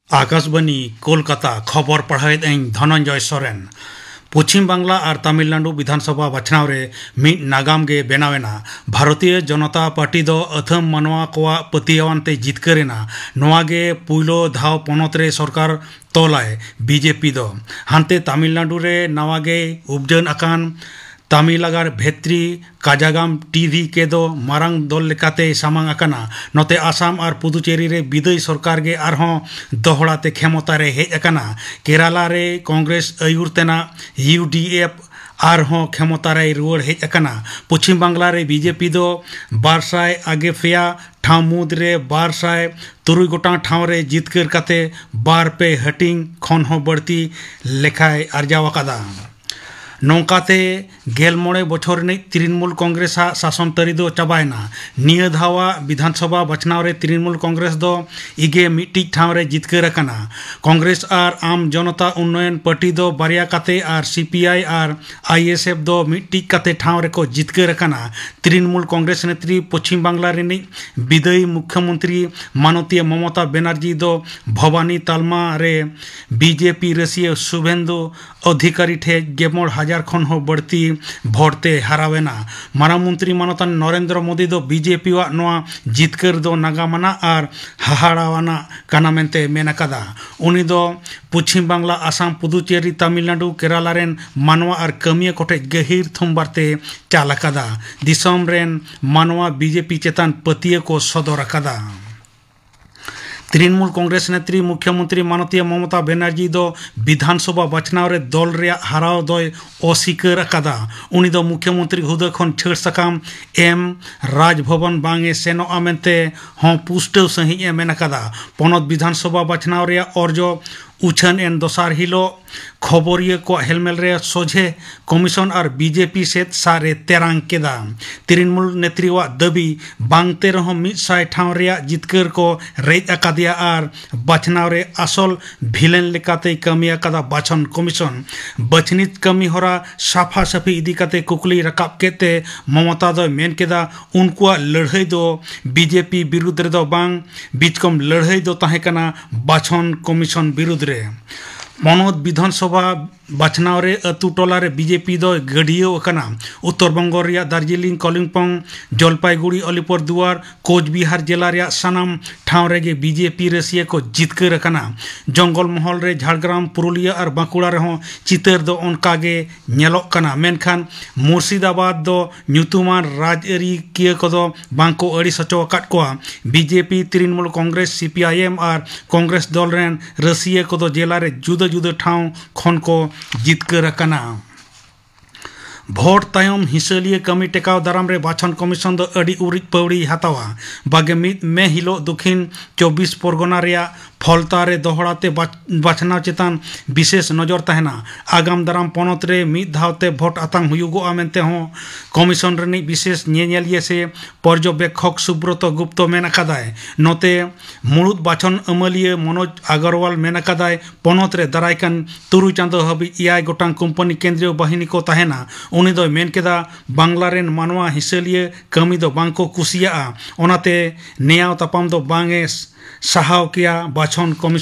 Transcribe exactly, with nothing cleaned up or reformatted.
आकाशवाणी कोलकाता खबर पढ़ाएद धनंजय सोरेन। पश्चिम बांगला और तमिलनाडु विधानसभा बछनाव रे मिद नागाम गे बेनावेना। भारतीय जनता पार्टी दो अथम मानवा कोवा पतियावानते जितकरेना। नोआ गे पुइलो धाव पनत रे सरकार तोलाय बीजेपी दो हानते तमिलनाडु रे नवा गे उपजन अकान तमिलनाडु भेत्री काजागाम टीवी के दो मारंग दल लेकाते सामांग अकाना। नोते आसाम और पुदुचेरी रे विदय सरकार गे आरहों दोहड़ाते क्षमता रे हेज अकाना। केरला रे कांग्रेस आयुर तेना यूडीएफ आरहों क्षमता रे रुआड़ हेज अकाना। पश्चिम बांगला रे बीजेपी दो बारसाय आगे फेया ठाव मुद रे बारसाय तुरुई गोटा ठाव रे जितकर काते बार पे हटिंग खन हो बढ़ती लेखाय अर्जाव अकादा। नौकाते गेल मोड़े बछर ने तृणमूल कांग्रेस शासन तरी दो चाबायना। निया धावा विधानसभा बचनाव रे तृणमूल कांग्रेस दो इगे मिट्टी ठाव रे जितकर अकाना। कांग्रेस और आम जनता उन्नयन पार्टी दो बारिया काते और सीपीआई और आईएसएफ दो मिट्टी काते ठाव रे को जितकर अकाना। तृणमूल कांग्रेस नेत्री पश्चिम बांगला रे विदायी मुख्यमंत्री माननीय ममता बनर्जी दो भवानी तालमा रे बीजेपी रसिया शुभेंदु अधिकारी ठे गेमोड़ हजार खन हो बढ़ती भोटते हरावेना। मारामंत्री मानता नरेंद्र मोदी दो बीजेपी वा नोआ जितकर दो नागामाना और हाहाड़ावाना काना मेनते मेनकादा। उनी दो पश्चिम बांगला आसाम पुदुचेरी तमिलनाडु केरला रेन मानवा और कमिया कोटे गहिर थुमबारते चालकादा। दिसम रेन मानवा बीजेपी चेतान पतिये को सदर अकादा। तृणमूल कांग्रेस नेत्री मुख्यमंत्री माननीय ममता बनर्जी दो विधानसभा बचनाव रे दल रे हराव दो अस्वीकार अकादा। उनी दो मुख्यमंत्री हुदा खन छेड़ सकाम एम राजभवन बांगे सेनो आमेंते हों पुष्टव सही ए मेनकादा। पनत विधानसभा बचनाव रे अर्जो उछन एन दोसार हिलो खबरिया को हेलमेल रे सोझे कमीशन और बीजेपी सेत सारे तेरांग केदा। तृणमूल नेत्री वा दबी बांगते रहो मिद साय ठाव रे जितकर को रेज अकादिया और बचनाव रे असल भिलेन लेकाते कमी अकादा बाछन कमीशन। बचनित कमी होरा साफा साफी इदी काते कुकली रकाब केते ममता दो मेन केदा उनकुआ लड़ाई दो बीजेपी विरुद्ध रे दो बांग बीचकम लड़ाई दो ताहे कना बाछन कमीशन विरुद्ध रे। मनोद विधानसभा बचनाव रे अतु टोला रे बीजेपी दो गढ़ियो अकाना। उत्तर बंगो रे दार्जिलिंग कलिम्पोंग जलपाईगुड़ी अलीपुरदुआर कोचबिहार जिला रे सानाम ठाव रे बीजेपी रसिया को जितकर अकाना। जंगल महल रे झाड़ग्राम पुरुलिया और बांकुड़ा रे चितर दो उनकागे नेलोक कना। मेनखान मुर्शिदाबाद दो न्युतुमान राजआरी किया को बांको अड़ी सचो Eckhart कोआ। BJP Trinamool Congress CPIM और कांग्रेस दल रेन रसिया को जिला रे जुदा जुदा ठाव खन को जितकर अकाना। भोट तायम हिसालिया कमी टेकाव दाराम रे बाछन कमीशन दो अड़ी उरिज पौड़ी हतावा। बागे मिद में हिलो दक्षिण चौबीस परगना रे फलता रे दोहड़ाते बाछना चेतान विशेष नजर तहना। आगाम दाराम पनत रे मिद धावते भोट आतांग हुयुगोआ मेनते हों कमीशन रे विशेष नेनेलिया से पर्यवेक्षक सुब्रत गुप्त मेन अकादाय। नोते मुड़ुद बाछन अमलिया मनोज अग्रवाल मेन अकादाय पनत रे दारायकान तुरु चांदो हबी इयाय गोटांग कंपनी केंद्रीय बाहिनी को तहना। उनी दो मेन केदा बांगला रेन मानवा हिसालिया कमी दो बांको कुसिया ओनाते नेयाव तापाम दो बांगे साहाव किया बाछन कमीशन।